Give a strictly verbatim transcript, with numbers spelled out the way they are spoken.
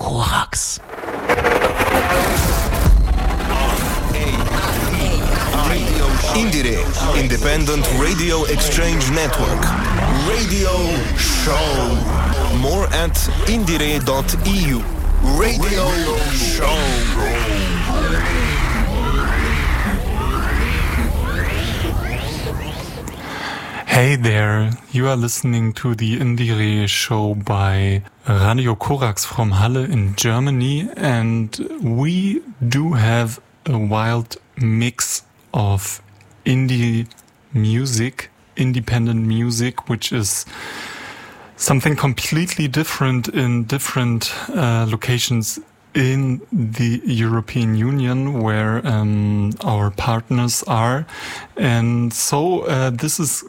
Korax. Indire, Independent Radio Exchange Network. Radio Show. More at indire dot e u. Radio Show. Hey there, you are listening to the Indire show by Radio Korax from Halle in Germany, and we do have a wild mix of indie music, independent music, which is something completely different in different uh, locations in the European Union where um, our partners are. And so uh, this is